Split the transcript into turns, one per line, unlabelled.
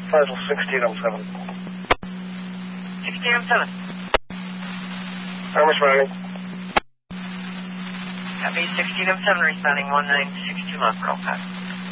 Title 1607.
1607.
Armor's riding.
Copy 1607, responding 1962 Moscow.